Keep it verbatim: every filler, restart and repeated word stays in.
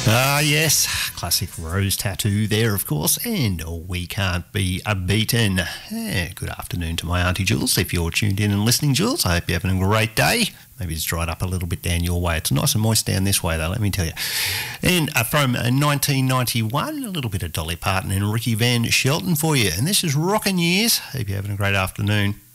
Ah, yes, classic Rose Tattoo there, of course, and We Can't Be a Beaten. Yeah, good afternoon to my Auntie Jules. If you're tuned in and listening, Jules, I hope you're having a great day. Maybe it's dried up a little bit down your way. It's nice and moist down this way, though, let me tell you. And uh, from uh, nineteen ninety-one, a little bit of Dolly Parton and Ricky Van Shelton for you. And this is Rockin' Years. Hope you're having a great afternoon.